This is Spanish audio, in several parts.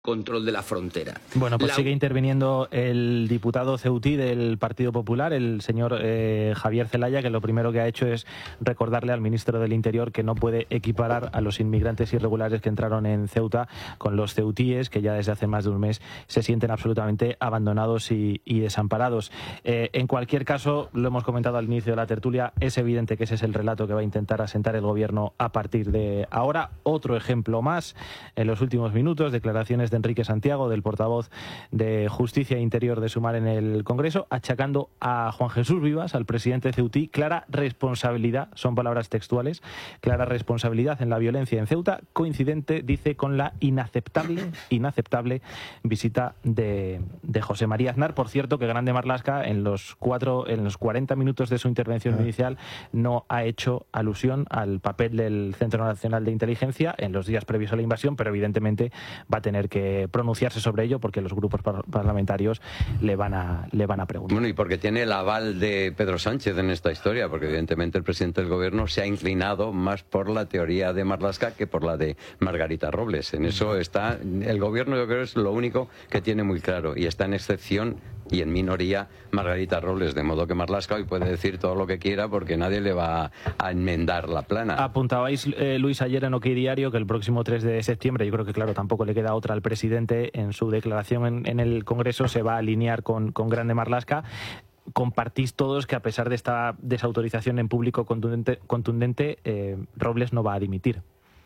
control de la frontera. Bueno, pues sigue interviniendo el diputado ceutí del Partido Popular, el señor Javier Zelaya, que lo primero que ha hecho es recordarle al ministro del Interior que no puede equiparar a los inmigrantes irregulares que entraron en Ceuta con los ceutíes, que ya desde hace más de un mes se sienten absolutamente abandonados y desamparados. En cualquier caso, lo hemos comentado al inicio de la tertulia, es evidente que ese es el relato que va a intentar asentar el gobierno a partir de ahora. Otro ejemplo más, en los últimos minutos, declaraciones de Enrique Santiago, del portavoz de Justicia e Interior de Sumar en el Congreso, achacando a Juan Jesús Vivas, al presidente ceutí, clara responsabilidad, son palabras textuales, clara responsabilidad en la violencia en Ceuta, coincidente, dice, con la inaceptable visita de José María Aznar. Por cierto, que Grande Marlaska en los 40 minutos de su intervención inicial no ha hecho alusión al papel del Centro Nacional de Inteligencia en los días previos a la invasión, pero evidentemente va a tener que pronunciarse sobre ello porque los grupos parlamentarios le van a preguntar. Bueno, y porque tiene el aval de Pedro Sánchez en esta historia, porque evidentemente el presidente del gobierno se ha inclinado más por la teoría de Marlaska que por la de Margarita Robles. En eso está el gobierno, yo creo, es lo único que tiene muy claro, y está en excepción y en minoría Margarita Robles, de modo que Marlaska hoy puede decir todo lo que quiera porque nadie le va a enmendar la plana. Apuntabais, Luis, ayer en OK Diario que el próximo 3 de septiembre, yo creo que claro, tampoco le queda otra al presidente, en su declaración en el Congreso se va a alinear con Grande Marlaska. Compartís todos que a pesar de esta desautorización en público contundente, Robles no va a dimitir.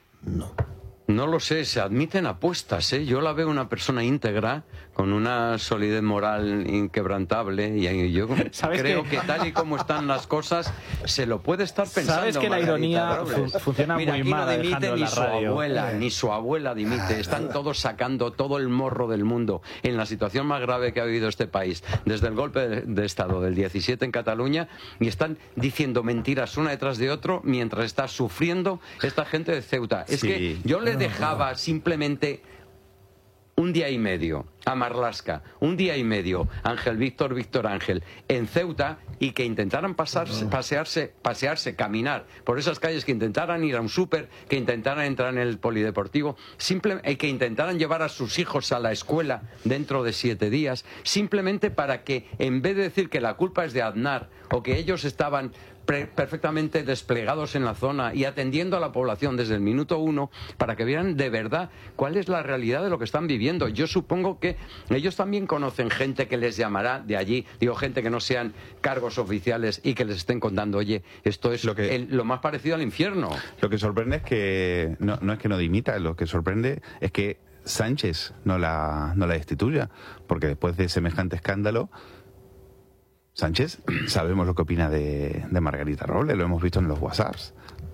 No lo sé, se admiten apuestas, ¿eh? Yo la veo una persona íntegra, con una solidez moral inquebrantable, y yo creo que tal y como están las cosas, se lo puede estar pensando. Sabes que la ironía funciona muy mal. No dimite ni su abuela, ni su abuela dimite. Están todos sacando todo el morro del mundo en la situación más grave que ha vivido este país, desde el golpe de Estado del 17 en Cataluña, y están diciendo mentiras una detrás de otro mientras está sufriendo esta gente de Ceuta. Es que yo le dejaba simplemente un día y medio a Marlaska, un día y medio a Ángel Víctor Ángel en Ceuta, y que intentaran pasearse, caminar por esas calles, que intentaran ir a un súper, que intentaran entrar en el polideportivo, que intentaran llevar a sus hijos a la escuela dentro de 7 días, simplemente para que, en vez de decir que la culpa es de Aznar o que ellos estaban perfectamente desplegados en la zona y atendiendo a la población desde el minuto 1, para que vieran de verdad cuál es la realidad de lo que están viviendo. Yo supongo que ellos también conocen gente que les llamará de allí, digo, gente que no sean cargos oficiales y que les estén contando, oye, esto es lo más parecido al infierno. Lo que sorprende es que no es que no dimita, lo que sorprende es que Sánchez no la destituya, porque después de semejante escándalo, Sánchez, sabemos lo que opina de Margarita Robles, lo hemos visto en los WhatsApps.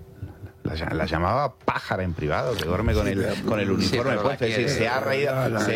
La llamaba pájara en privado, que duerme con el uniforme puesto. Es decir, se ha reído,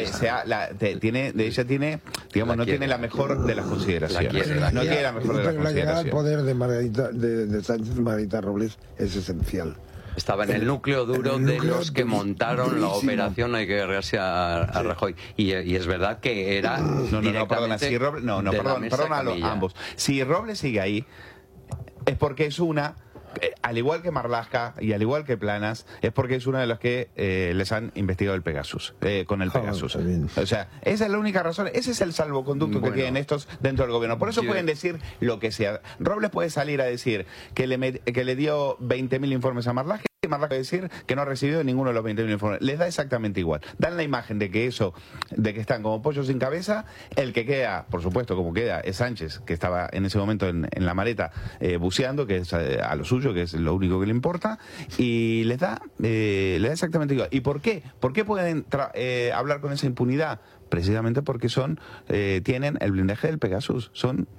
no tiene la mejor de las consideraciones. No tiene la mejor de las consideraciones. La llegada al poder de Sánchez, Margarita Robles, es esencial. Estaba en el núcleo duro de los que montaron la operación, hay que agarrarse a Rajoy. Y es verdad que era perdona, si Robles, perdona a ambos. Si Robles sigue ahí, es porque es al igual que Marlaska y al igual que Planas, es porque es una de las que les han investigado el Pegasus, con el Pegasus. O sea, esa es la única razón, ese es el salvoconducto que tienen estos dentro del gobierno. Por eso pueden decir lo que sea. Robles puede salir a decir que le dio 20.000 informes a Marlaska, y Marlaska puede decir que no ha recibido ninguno de los 20.000 informes. Les da exactamente igual. Dan la imagen de que están como pollos sin cabeza. El que queda, por supuesto, como queda, es Sánchez, que estaba en ese momento en la maleta buceando, que es a lo suyo, que es lo único que le importa, y les da exactamente igual. ¿Y por qué? ¿Por qué pueden hablar con esa impunidad? Precisamente porque tienen el blindaje del Pegasus.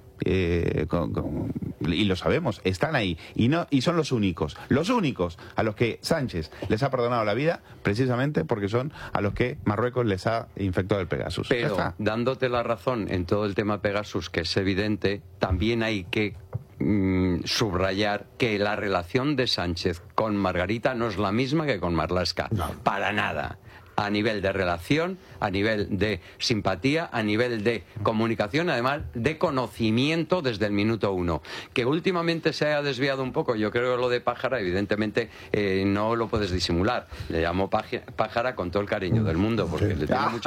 Y lo sabemos, están ahí y son los únicos a los que Sánchez les ha perdonado la vida, precisamente porque son a los que Marruecos les ha infectado el Pegasus. Pero dándote la razón en todo el tema Pegasus, que es evidente, también hay que subrayar que la relación de Sánchez con Margarita no es la misma que con Marlaska, para nada. a nivel de relación, a nivel de simpatía, a nivel de comunicación, además de conocimiento desde el minuto uno. Que últimamente se ha desviado un poco, yo creo que lo de Pájara, evidentemente no lo puedes disimular. Le llamo Pájara con todo el cariño del mundo, porque le tengo mucho